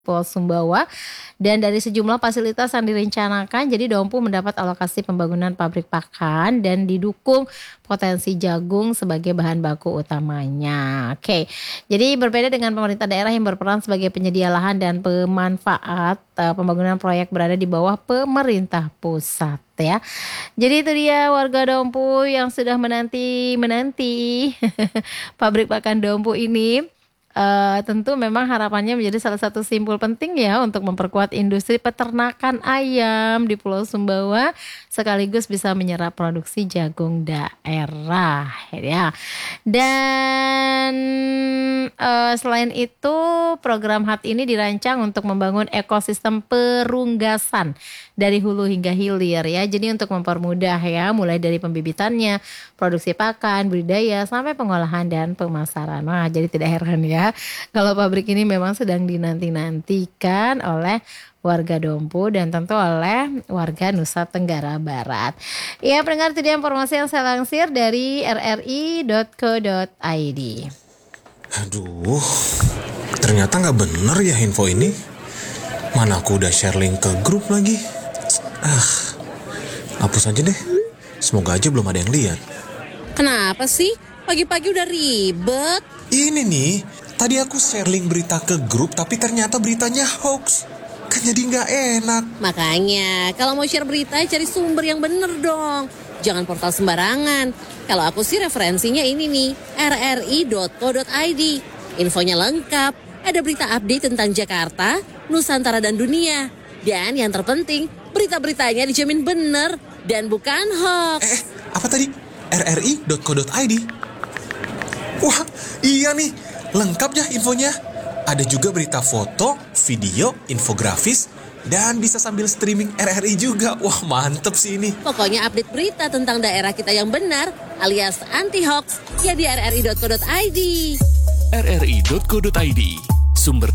Pulau Sumbawa dan dari sejumlah fasilitas yang direncanakan, jadi Dompu mendapat alokasi pembangunan pabrik pakan dan didukung potensi jagung sebagai bahan baku utamanya. Oke, jadi berbeda dengan pemerintah daerah yang berperan sebagai penyedia lahan dan pemanfaat, pembangunan proyek berada di bawah pemerintah pusat ya. Jadi itu dia warga Dompu yang sudah menanti pabrik pakan Dompu ini. Tentu memang harapannya menjadi salah satu simpul penting ya untuk memperkuat industri peternakan ayam di Pulau Sumbawa sekaligus bisa menyerap produksi jagung daerah ya. Dan selain itu program HAT ini dirancang untuk membangun ekosistem perunggasan dari hulu hingga hilir ya. Jadi untuk mempermudah ya mulai dari pembibitannya, produksi pakan, budidaya sampai pengolahan dan pemasaran. Wah, jadi tidak heran ya kalau pabrik ini memang sedang dinanti-nantikan oleh warga Dompu dan tentu oleh warga Nusa Tenggara Barat. Ya, pendengar, itu dia informasi yang saya lansir dari rri.co.id. Aduh, ternyata nggak bener ya info ini. Mana aku udah share link ke grup lagi. Hapus aja deh. Semoga aja belum ada yang lihat. Kenapa sih? Pagi-pagi udah ribet. Ini nih, tadi aku share link berita ke grup tapi ternyata beritanya hoax. Kan jadi nggak enak. Makanya, kalau mau share berita cari sumber yang bener dong. Jangan portal sembarangan. Kalau aku sih referensinya ini nih, rri.co.id. Infonya lengkap, ada berita update tentang Jakarta, Nusantara dan dunia. Dan yang terpenting, berita-beritanya dijamin bener dan bukan hoax. Apa tadi? rri.co.id? Wah, iya nih, lengkap ya infonya. Ada juga berita foto, video, infografis, dan bisa sambil streaming RRI juga. Wah, mantep sih ini. Pokoknya update berita tentang daerah kita yang benar, alias anti-hoax, ya di rri.co.id. rri.co.id, sumber